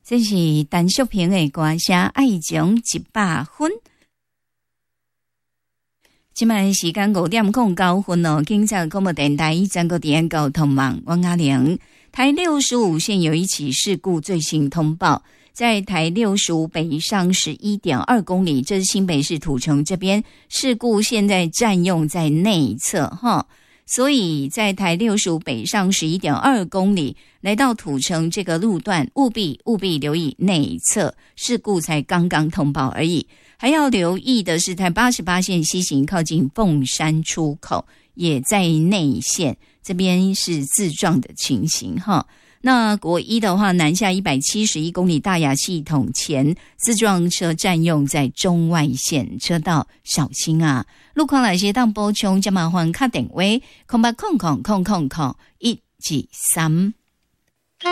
这是陈淑萍的歌声《爱情100分》。现在时间5:09哦，警察广播电台全国电交通网，王阿玲。台65线有一起事故最新通报，在台65北上11.2公里，这是新北市土城这边，事故现在占用在内侧哈。所以在台65北上11.2公里来到土城这个路段，务必留意内侧，事故才刚刚通报而已。还要留意的是台88线西行靠近凤山出口也在内线，这边是自撞的情形哈。那国一的话，南下171公里大雅系统前自撞车占用在中外线车道，小心啊！路况哪些当补充，就麻烦打电话0800000123。